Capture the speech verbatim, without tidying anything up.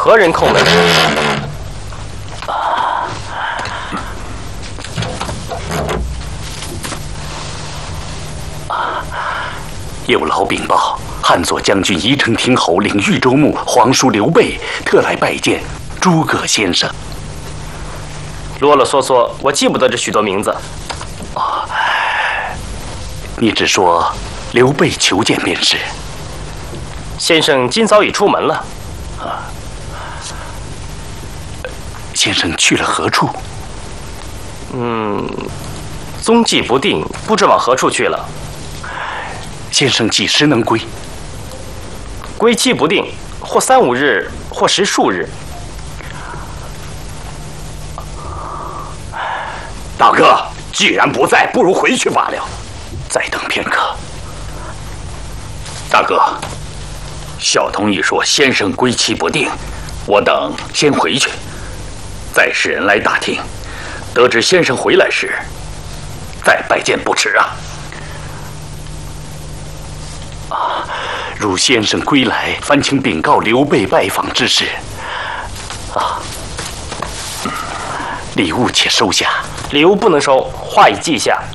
何人叩门？ 有劳禀报，汉左将军宜城亭侯领豫州牧皇叔刘备特来拜见诸葛先生。 啰啰嗦嗦，我记不得这许多名字。 哦，你只说刘备求见便是。 先生今早已出门了。啊， 先生去了何处？ 嗯，踪迹不定，不知往何处去了。 先生几时能归？ 归期不定，或三五日，或十数日。 大哥，既然不在，不如回去罢了。再等片刻。大哥，小童一说先生归期不定，我等先回去，再使人来打听，得知先生回来时，再拜见不迟啊。啊，如先生归来，烦请禀告刘备拜访之事。啊，礼物且收下。 礼物不能收，话已记下。